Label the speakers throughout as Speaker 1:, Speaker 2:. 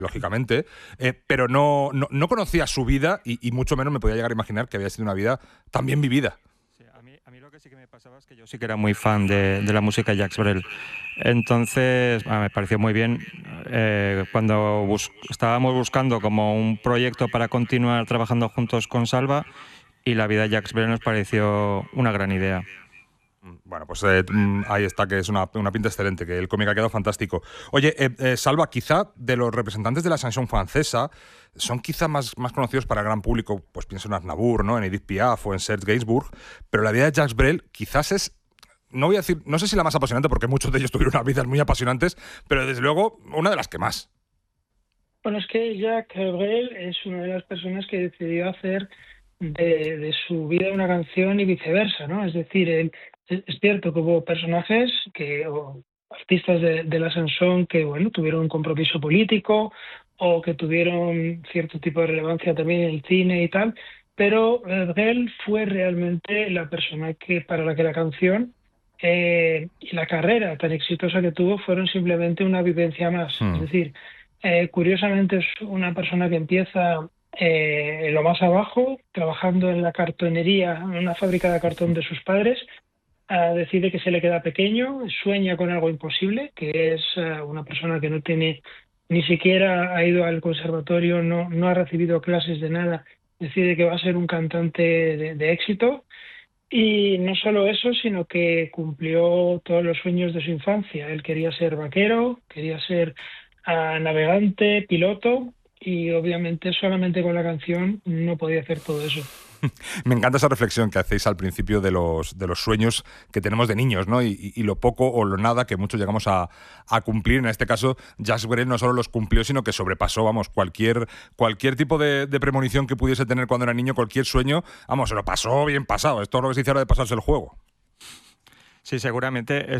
Speaker 1: lógicamente, pero no conocía su vida y mucho menos me podía llegar a imaginar que había sido una vida tan bien vivida.
Speaker 2: Sí, a mí lo que sí que me pasaba es que yo sí que era muy fan de la música de Jacques Brel. Entonces, me pareció muy bien cuando estábamos buscando como un proyecto para continuar trabajando juntos con Salva, y la vida de Jacques Brel nos pareció una gran idea.
Speaker 1: Bueno, pues ahí está, que es una pinta excelente, que el cómic ha quedado fantástico. Oye, Salva, quizá de los representantes de la chanson francesa, son quizá más conocidos para el gran público, pues pienso en Aznavour, ¿no? En Edith Piaf o en Serge Gainsbourg, pero la vida de Jacques Brel quizás es, no voy a decir, no sé si la más apasionante, porque muchos de ellos tuvieron unas vidas muy apasionantes, pero desde luego una de las que más.
Speaker 3: Bueno, es que Jacques Brel es una de las personas que decidió hacer de su vida una canción y viceversa, ¿no? Es decir, es cierto que hubo personajes o artistas de la chanson que, bueno, tuvieron un compromiso político o que tuvieron cierto tipo de relevancia también en el cine y tal, pero Brel fue realmente la persona para la que la canción y la carrera tan exitosa que tuvo fueron simplemente una vivencia más. Es decir, curiosamente es una persona que empieza en lo más abajo, trabajando en la cartonería, en una fábrica de cartón de sus padres. Decide que se le queda pequeño, sueña con algo imposible, que es una persona que no tiene, ni siquiera ha ido al conservatorio, no ha recibido clases de nada. Decide que va a ser un cantante de éxito. Y no solo eso, sino que cumplió todos los sueños de su infancia. Él quería ser vaquero, quería ser navegante, piloto, y obviamente solamente con la canción no podía hacer todo eso.
Speaker 1: Me encanta esa reflexión que hacéis al principio de los sueños que tenemos de niños, ¿no? Y lo poco o lo nada que muchos llegamos a cumplir. En este caso, Jacques Brel no solo los cumplió, sino que sobrepasó, vamos, cualquier tipo de premonición que pudiese tener cuando era niño, cualquier sueño, vamos, se lo pasó bien pasado. Es todo lo que se hiciera de pasarse el juego.
Speaker 2: Sí, seguramente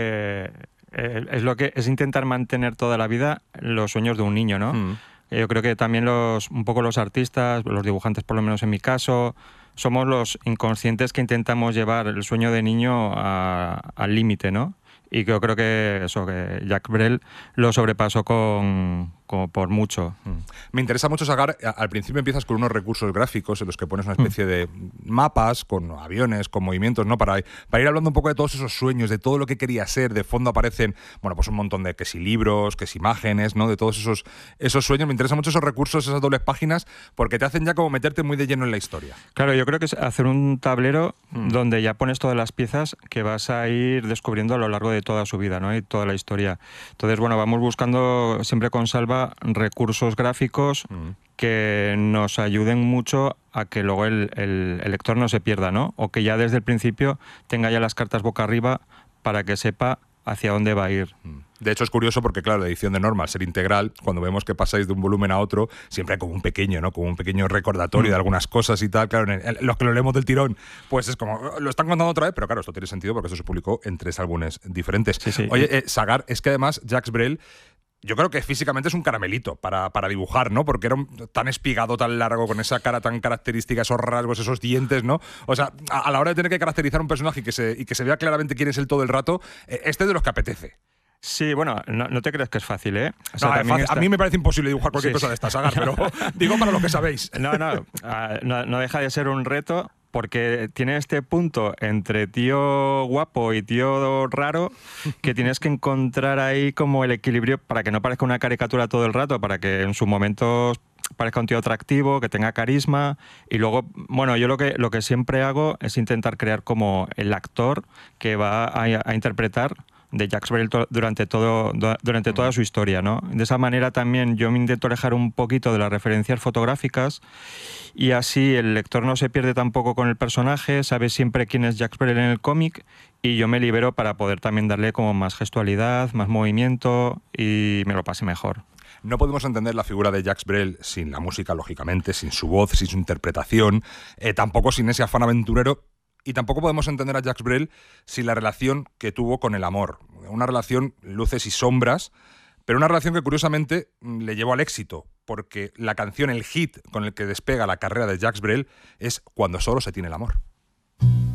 Speaker 2: es intentar mantener toda la vida los sueños de un niño, ¿no? Yo creo que también un poco los artistas, los dibujantes, por lo menos en mi caso, somos los inconscientes que intentamos llevar el sueño de niño al límite, ¿no? Y yo creo que Jacques Brel lo sobrepasó por mucho.
Speaker 1: Me interesa mucho, Sagar, al principio empiezas con unos recursos gráficos en los que pones una especie de mapas con aviones, con movimientos, ¿no? Para ir hablando un poco de todos esos sueños, de todo lo que quería ser. De fondo aparecen, bueno, pues un montón de que si libros, que si imágenes, ¿no? De todos esos sueños. Me interesan mucho esos recursos, esas dobles páginas, porque te hacen ya como meterte muy de lleno en la historia.
Speaker 2: Claro, yo creo que es hacer un tablero donde ya pones todas las piezas que vas a ir descubriendo a lo largo de toda su vida, ¿no? Y toda la historia. Entonces, bueno, vamos buscando siempre con Salva recursos gráficos que nos ayuden mucho a que luego el lector no se pierda, ¿no? O que ya desde el principio tenga ya las cartas boca arriba para que sepa hacia dónde va a ir.
Speaker 1: De hecho, es curioso porque, claro, la edición de norma, al ser integral, cuando vemos que pasáis de un volumen a otro, siempre hay como un pequeño, ¿no? Como un pequeño recordatorio de algunas cosas y tal. Claro, los que lo leemos del tirón, pues es como, lo están contando otra vez, pero claro, esto tiene sentido porque esto se publicó en 3 álbumes diferentes.
Speaker 2: Sí, sí.
Speaker 1: Oye, Sagar, es que además Jacques Brel, yo creo que físicamente es un caramelito para dibujar, ¿no? Porque era tan espigado, tan largo, con esa cara tan característica, esos rasgos, esos dientes, ¿no? O sea, a la hora de tener que caracterizar a un personaje y que se vea claramente quién es él todo el rato, este es de los que apetece.
Speaker 2: Sí, bueno, no te creas que es fácil, ¿eh?
Speaker 1: O sea, a mí me parece imposible dibujar cualquier cosa de esta, Sagar, pero digo para lo que sabéis.
Speaker 2: No deja de ser un reto, porque tiene este punto entre tío guapo y tío raro que tienes que encontrar ahí como el equilibrio para que no parezca una caricatura todo el rato, para que en sus momentos parezca un tío atractivo, que tenga carisma. Y luego, bueno, yo lo que siempre hago es intentar crear como el actor que va a interpretar de Jacques Brel durante toda su historia, ¿no? De esa manera también yo me intento alejar un poquito de las referencias fotográficas, y así el lector no se pierde tampoco con el personaje, sabe siempre quién es Jacques Brel en el cómic, y yo me libero para poder también darle como más gestualidad, más movimiento, y me lo pase mejor.
Speaker 1: No podemos entender la figura de Jacques Brel sin la música, lógicamente, sin su voz, sin su interpretación, tampoco sin ese afán aventurero. Y tampoco podemos entender a Jacques Brel sin la relación que tuvo con el amor. Una relación luces y sombras, pero una relación que curiosamente le llevó al éxito, porque la canción, el hit con el que despega la carrera de Jacques Brel es Cuando solo se tiene el amor.